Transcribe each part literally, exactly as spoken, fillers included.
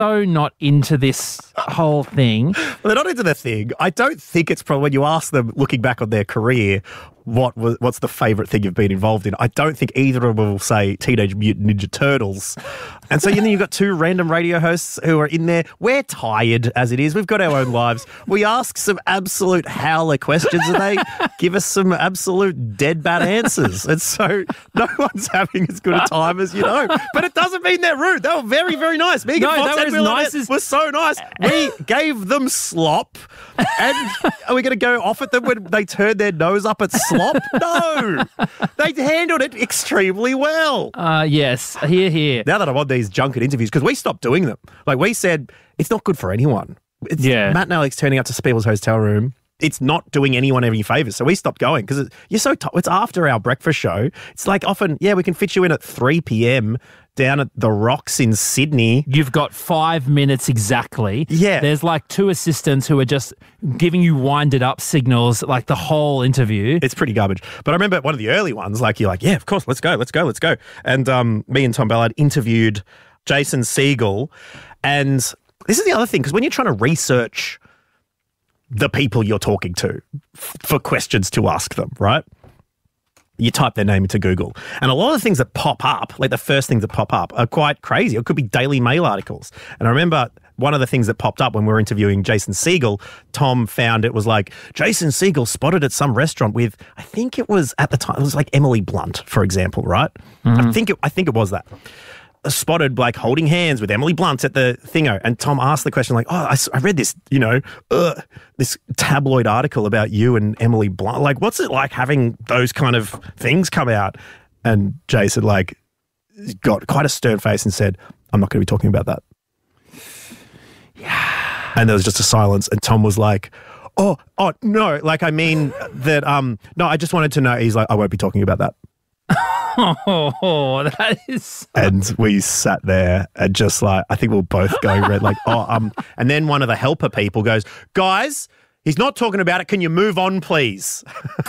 so not into this whole thing. Well, they're not into the thing. I don't think it's probably when you ask them, looking back on their career, what was what's the favourite thing you've been involved in. I don't think either of them will say Teenage Mutant Ninja Turtles. And so then you've got two random radio hosts who are in there. We're tired as it is. We've got our own lives. We ask some absolute howler questions and they give us some absolute dead bad answers. And so no one's having as good a time as you know. But it doesn't mean they're rude. They were very, very nice. Megan No, Fox they were and as Will nice Arnett as- were so nice. We gave them slop. And are we going to go off at them when they turn their nose up at slop? No. They handled it extremely well. Uh, yes, here, here. Now that I'm on these junket interviews, because we stopped doing them. Like we said, it's not good for anyone. It's Yeah. Matt and Alex turning up to people's hotel room. It's not doing anyone any favours. So we stopped going because you're so t- it's after our breakfast show. It's like often, yeah, we can fit you in at three p.m. down at the Rocks in Sydney. You've got five minutes exactly. Yeah. There's like two assistants who are just giving you winded up signals like the whole interview. It's pretty garbage. But I remember one of the early ones, like you're like, yeah, of course, let's go, let's go, let's go. And um, me and Tom Ballard interviewed Jason Segel. And this is the other thing, because when you're trying to research the people you're talking to f- for questions to ask them, right? You type their name into Google. And a lot of the things that pop up, like the first things that pop up, are quite crazy. It could be Daily Mail articles. And I remember one of the things that popped up when we were interviewing Jason Segel, Tom found it was like, Jason Segel spotted at some restaurant with, I think it was at the time, it was like Emily Blunt, for example, right? Mm-hmm. I think it, I think it was that. Spotted like holding hands with Emily Blunt at the thingo. And Tom asked the question like, oh, I, I read this, you know, uh, this tabloid article about you and Emily Blunt. Like, what's it like having those kind of things come out? And Jason like got quite a stern face and said, I'm not going to be talking about that. Yeah. And there was just a silence. And Tom was like, oh, oh, no, like, I mean that, um, no, I just wanted to know. He's like, I won't be talking about that. Oh, that is... And we sat there and just like, I think we were both going red, like, oh, um, and then one of the helper people goes, guys, he's not talking about it. Can you move on, please?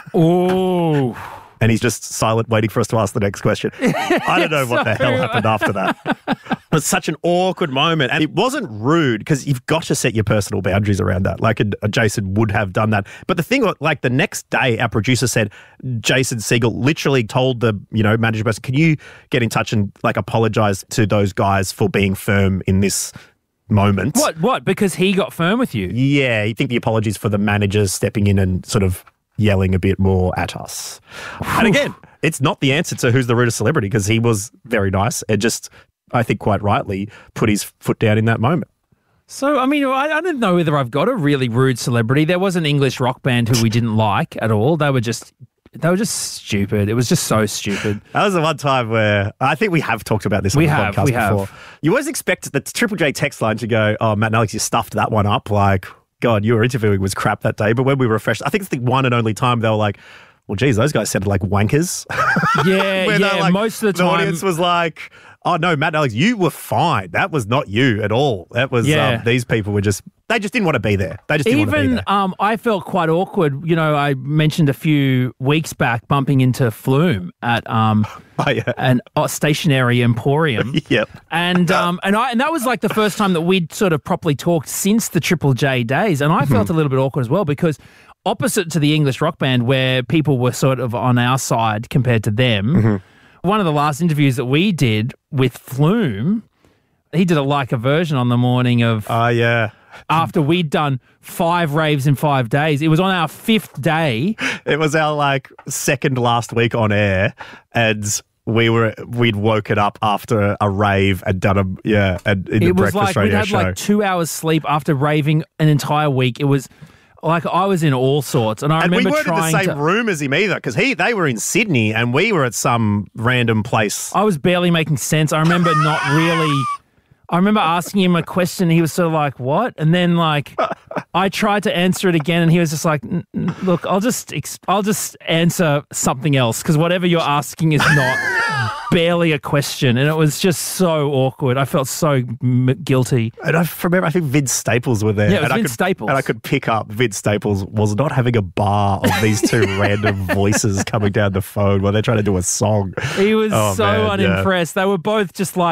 Oh. And he's just silent, waiting for us to ask the next question. I don't know what the hell happened after that. It was such an awkward moment. And it wasn't rude because you've got to set your personal boundaries around that. Like a, a Jason would have done that. But the thing, like the next day, our producer said, Jason Segel literally told the, you know, manager person, can you get in touch and like apologize to those guys for being firm in this moment? What? What? Because he got firm with you? Yeah. You think the apologies for the managers stepping in and sort of yelling a bit more at us. And again, it's not the answer to who's the rudest celebrity because he was very nice and just, I think quite rightly, put his foot down in that moment. So, I mean, I, I don't know whether I've got a really rude celebrity. There was an English rock band who we didn't like at all. They were just... They were just stupid. It was just so stupid. That was the one time where I think we have talked about this on we the have, podcast we before. Have. You always expect the Triple J text line to go, oh, Matt and Alex, you stuffed that one up. Like, God, you were interviewing was crap that day. But when we refreshed, I think it's the one and only time they were like, well, geez, those guys sounded like wankers. Yeah, Where yeah. like, most of the time. The audience was like, oh, no, Matt and Alex, you were fine. That was not you at all. That was, yeah. um, these people were just, they just didn't want to be there. They just didn't Even, want to be there. um, I felt quite awkward. You know, I mentioned a few weeks back bumping into Flume at um, oh, yeah. an uh, stationary emporium. Yep. And um, and I and that was like the first time that we'd sort of properly talked since the Triple J days. And I felt a little bit awkward as well because opposite to the English rock band where people were sort of on our side compared to them, mm-hmm. one of the last interviews that we did with Flume, he did a like a version on the morning of... Oh, uh, yeah. After we'd done five raves in five days. It was on our fifth day. It was our like second last week on air and we were, we'd woken up after a rave and done a, yeah, and in the it was breakfast like, radio we'd had show. like two hours sleep after raving an entire week. It was like I was in all sorts. And I and remember we weren't in the trying same to, room as him either because he, they were in Sydney and we were at some random place. I was barely making sense. I remember not really... I remember asking him a question. And he was sort of like, what? And then like, I tried to answer it again and he was just like, look, I'll just, ex- I'll just answer something else because whatever you're asking is not barely a question. And it was just so awkward. I felt so m- guilty. And I remember, I think Vince Staples were there. Yeah, it was and Vince I could, Staples. And I could pick up Vince Staples was not having a bar of these two random voices coming down the phone while they're trying to do a song. He was oh, so man, unimpressed. Yeah. They were both just like,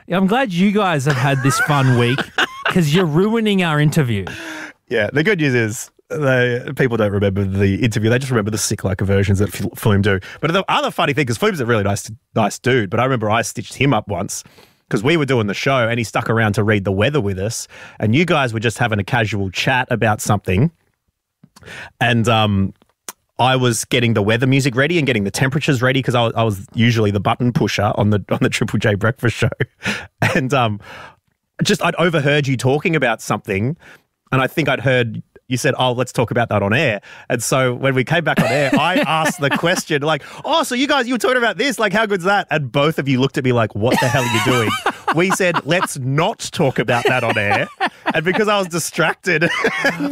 I'm glad you guys have had this fun week because you're ruining our interview. Yeah, the good news is they, people don't remember the interview. They just remember the sick-like versions that F- Flume do. But the other funny thing, because Flume's a really nice nice dude, but I remember I stitched him up once because we were doing the show and he stuck around to read the weather with us, and you guys were just having a casual chat about something, and um, I was getting the weather music ready and getting the temperatures ready because I was, I was usually the button pusher on the on the Triple J Breakfast Show, and um, just I'd overheard you talking about something, and I think I'd heard you said, oh, let's talk about that on air. And so when we came back on air, I asked the question like, oh, so you guys, you were talking about this, like how good's that? And both of you looked at me like, what the hell are you doing? We said, let's not talk about that on air. And because I was distracted and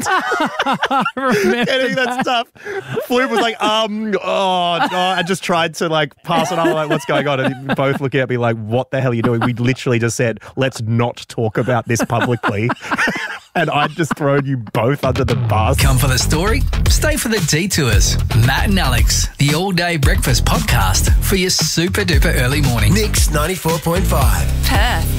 getting that stuff, Flume was like, um, oh, no. I just tried to like pass it on, like, what's going on? And both looking at me like, what the hell are you doing? We literally just said, let's not talk about this publicly. And I'd just thrown you both under the bus. Come for the story, stay for the detours. Matt and Alex, the all-day breakfast podcast for your super-duper early morning. Mix ninety-four point five. Perth.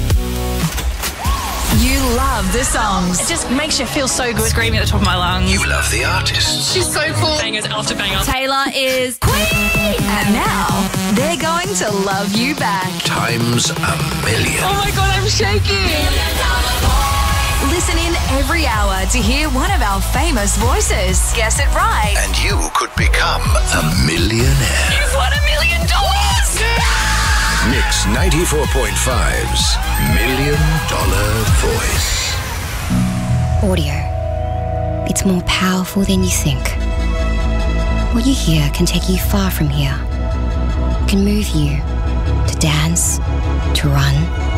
You love the songs. It just makes you feel so good. Screaming at the top of my lungs. You love the artists. She's so cool. Bangers after bangers. Taylor is queen. And now they're going to love you back. Times a million. Oh my God, I'm shaking. Listen in every hour to hear one of our famous voices. Guess it right. And you could become a millionaire. You've won a million dollars. Mix ninety-four point five's Million Dollar Voice. Audio. It's more powerful than you think. What you hear can take you far from here. It can move you to dance, to run,